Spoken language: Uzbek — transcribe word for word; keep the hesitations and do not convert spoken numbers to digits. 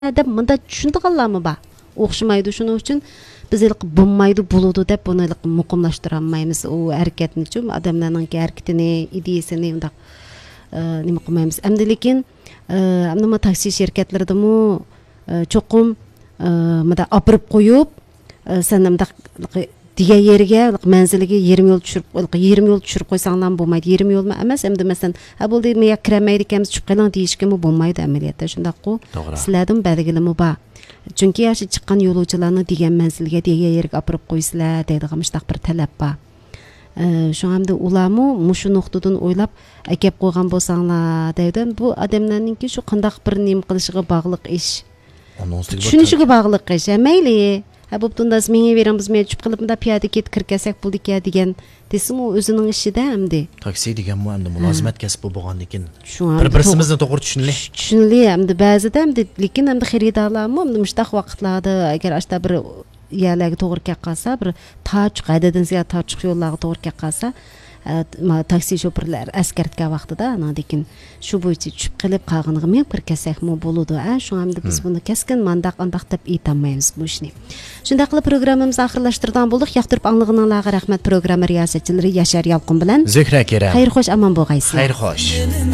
deb mında tushundiganlarmi bor? O'xshamaydi, shuning uchun biz ilq bo'lmaydi, bo'ladi deb buni ilq muqimlashtirib olmaymiz. U harakatni-chi, odamlarning harakatini, ideyasini undaq nima qilmaymiz. Endi lekin nima taksi shirkatlaridami cho'qim mada opirib qo'yib, sen undaq degan yerga manziliga yarim yo'l tushirib, yarim yo'l tushirib qo'ysanglar bo'lmaydi. Yarim yo'lmi emas, endi masalan, ha bo'ldi, men kiramaydi ekanmiz, chiqib qoling deyishgami bo'lmaydi amaliyotda. Shundaq-ku. Sizlardan belgilimi bor. Chunki yaxshi chiqqan yo'lovchilarni degan manzilga, degan yerga opirib qo'ysizlar deydigan mushtaq bir talab bor. Shu hamda ularmi mushu nuqtadan o'ylab akab qo'ygan bo'lsanglar deydi. Bu odamlarningki shu qandaq bir nim qilishiga bog'liq ish. Tushunishiga bog'liq ish. Mayli. Ha bu bundas menga beramiz, men tushib qilib bunda piyoda ket kirkasak bo'ldik-ya degan desam, u o'zining ishida hamdi. Taksi degan mu hamda mulozimat kasbi bo'lgandan keyin bir-birimizni to'g'ri tushunli. Tushunli hamda ba'zida hamda lekin hamda xaridorlarmi hamda mushtaq vaqtlarda agar ashta bir yerlarga to'g'ri kelib qolsa, bir tochiq haddan ziyod tochiq yo'llarga to'g'ri kelib qolsa, taksi shoferlar askartga vaqtida ana lekin shu bo'yicha tushib qilib qolganiga men bir kasakmi bo'ladi. A shu hamda biz buni keskin mandaq andaq deb aytolmaymiz bu ishni. Shunday qilib programmamizni oxirlashtirgan bo'ldik. Yoqtirib anglaganlarga rahmat. Programma riyosatchilari Yashar Yalqin bilan Zuhra Keram. Xayr xo'sh, omon bo'lg'aysizlar. Xayr xo'sh.